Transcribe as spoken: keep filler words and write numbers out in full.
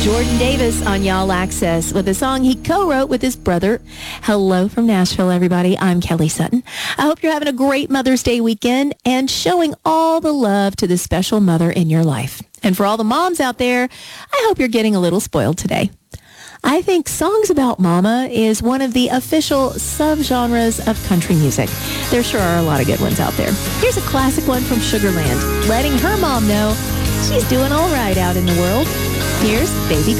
Jordan Davis on Y'all Access with a song he co-wrote with his brother. Hello from Nashville, everybody. I'm Kelly Sutton. I hope you're having a great Mother's Day weekend and showing all the love to the special mother in your life. And for all the moms out there, I hope you're getting a little spoiled today. I think songs about mama is one of the official subgenres of country music. There sure are a lot of good ones out there. Here's a classic one from Sugar Land, letting her mom know she's doing all right out in the world. Here's Baby